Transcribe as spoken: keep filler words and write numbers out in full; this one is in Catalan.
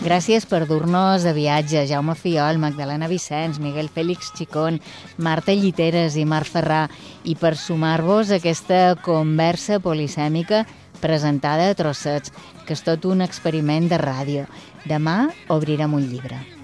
Gràcies per dur-nos de viatge, Jaume Fiol, Magdalena Vicenç, Miguel Fèlix Chicón, Marta Lliteres i Marc Ferrà, i per sumar-vos a aquesta conversa polisèmica presentada a trossets, que és tot un experiment de ràdio. Demà obrirem un llibre.